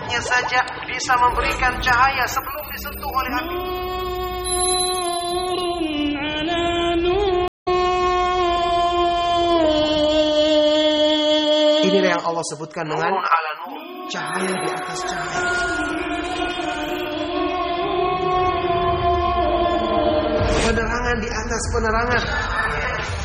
melihatnya saja bisa memberikan cahaya sebelum disentuh oleh api. Ini yang Allah sebutkan dengan cahaya di atas cahaya. Penerangan di atas penerangan.